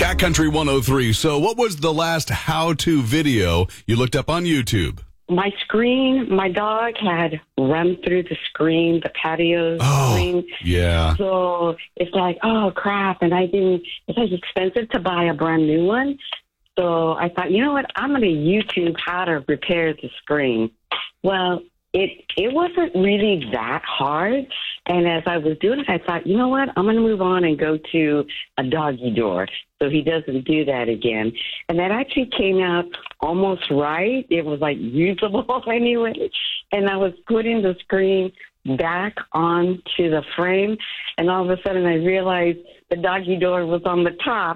Cat Country 103. So what was the last how-to video you looked up on YouTube? My screen, my dog had run through the screen, the patio screen. Yeah. So it's like, oh, crap. And it's like expensive to buy a brand new one. So I thought, you know what? I'm going to YouTube how to repair the screen. Well, it wasn't really that hard. And as I was doing it, I thought, you know what? I'm going to move on and go to a doggy door so he doesn't do that again. And that actually came out almost right. It was like usable anyway. And I was putting the screen back onto the frame. And all of a sudden I realized the doggy door was on the top.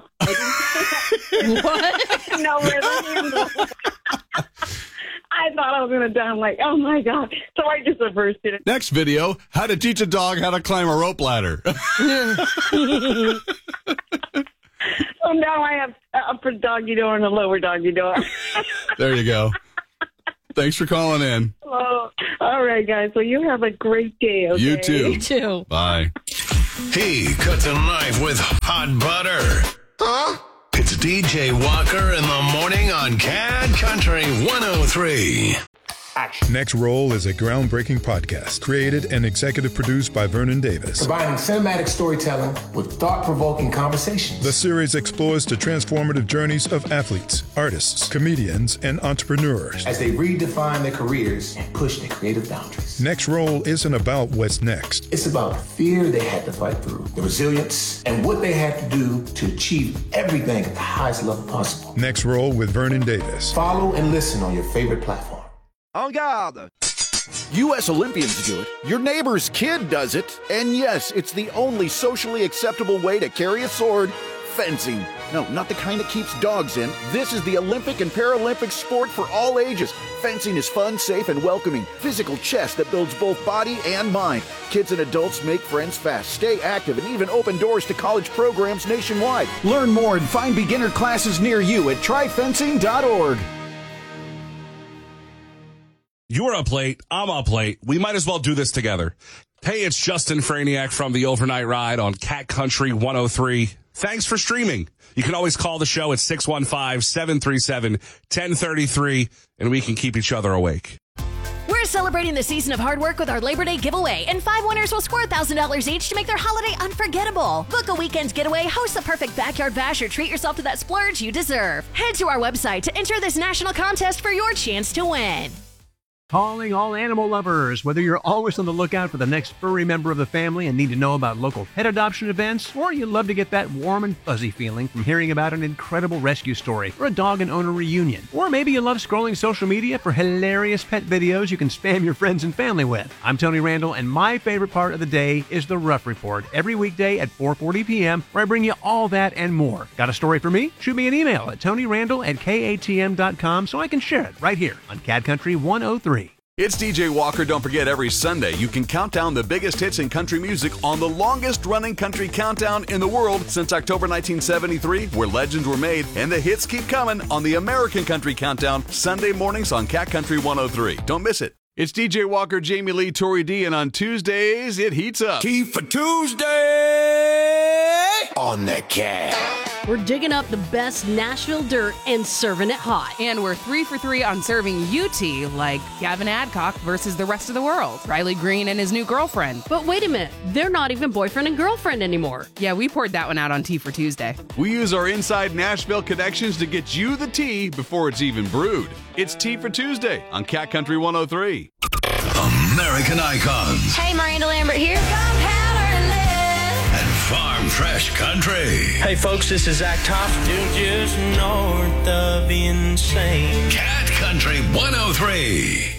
What? Nowhere to handle. I thought I was going to die. I'm like, oh, my God. So I just reversed it. Next video, how to teach a dog how to climb a rope ladder. So now I have upper doggy door and a lower doggy door. There you go. Thanks for calling in. Oh, all right, guys. Well, you have a great day, okay? You too. You too. Bye. He cuts a knife with hot butter. Huh? It's DJ Walker in the morning on Cat Country 103. Next Roll is a groundbreaking podcast created and executive produced by Vernon Davis. Combining cinematic storytelling with thought-provoking conversations. The series explores the transformative journeys of athletes, artists, comedians, and entrepreneurs as they redefine their careers and push their creative boundaries. Next Roll isn't about what's next. It's about the fear they had to fight through, the resilience, and what they had to do to achieve everything at the highest level possible. Next Roll with Vernon Davis. Follow and listen on your favorite platform. En garde! U.S. Olympians do it. Your neighbor's kid does it. And yes, it's the only socially acceptable way to carry a sword. Fencing. No, not the kind that keeps dogs in. This is the Olympic and Paralympic sport for all ages. Fencing is fun, safe, and welcoming. Physical chess that builds both body and mind. Kids and adults make friends fast, stay active, and even open doors to college programs nationwide. Learn more and find beginner classes near you at tryfencing.org. You're up late. I'm up late. We might as well do this together. Hey, it's Justin Franiak from the Overnight Ride on Cat Country 103. Thanks for streaming. You can always call the show at 615-737-1033, and we can keep each other awake. We're celebrating the season of hard work with our Labor Day giveaway, and 5 winners will score $1,000 each to make their holiday unforgettable. Book a weekend's getaway, host the perfect backyard bash, or treat yourself to that splurge you deserve. Head to our website to enter this national contest for your chance to win. Calling all animal lovers. Whether you're always on the lookout for the next furry member of the family and need to know about local pet adoption events, or you love to get that warm and fuzzy feeling from hearing about an incredible rescue story or a dog and owner reunion, or maybe you love scrolling social media for hilarious pet videos you can spam your friends and family with. I'm Tony Randall, and my favorite part of the day is the Rough Report, every weekday at 4:40 p.m., where I bring you all that and more. Got a story for me? Shoot me an email at tonyrandall@katm.com so I can share it right here on Cat Country 103. It's DJ Walker. Don't forget, every Sunday you can count down the biggest hits in country music on the longest-running country countdown in the world since October 1973, where legends were made, and the hits keep coming on the American Country Countdown, Sunday mornings on Cat Country 103. Don't miss it. It's DJ Walker, Jamie Lee, Tori D, and on Tuesdays, it heats up. Tea for Tuesday on the Cat. We're digging up the best Nashville dirt and serving it hot. And we're 3 for 3 on serving you tea, like Gavin Adcock versus the rest of the world, Riley Green and his new girlfriend. But wait a minute, they're not even boyfriend and girlfriend anymore. Yeah, we poured that one out on Tea for Tuesday. We use our inside Nashville connections to get you the tea before it's even brewed. It's Tea for Tuesday on Cat Country 103. American icons. Hey, Miranda Lambert here. And farm fresh country. Hey folks, this is Zach Toff. Still just north of insane. Cat Country 103.